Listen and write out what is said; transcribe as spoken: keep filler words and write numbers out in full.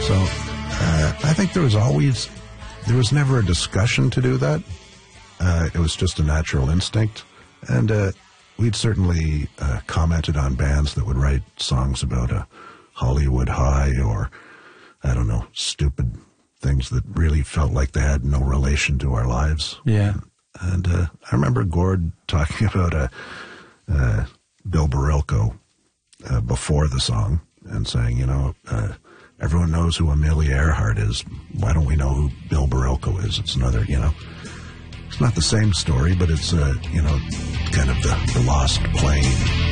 So uh, I think there was always, there was never a discussion to do that. Uh, it was just a natural instinct. And uh, we'd certainly uh, commented on bands that would write songs about a Hollywood high or, I don't know, stupid things that really felt like they had no relation to our lives. Yeah. And uh, I remember Gord talking about a, uh, Bill Barilko uh, before the song and saying, you know, uh, everyone knows who Amelia Earhart is. Why don't we know who Bill Barilko is? It's another, you know, it's not the same story, but it's, uh, you know, kind of the, the lost plane.